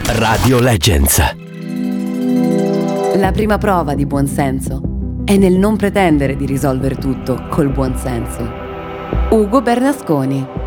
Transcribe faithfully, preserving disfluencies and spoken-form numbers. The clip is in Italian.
Radio Legends. La prima prova di buonsenso è nel non pretendere di risolvere tutto col buonsenso. Ugo Bernasconi.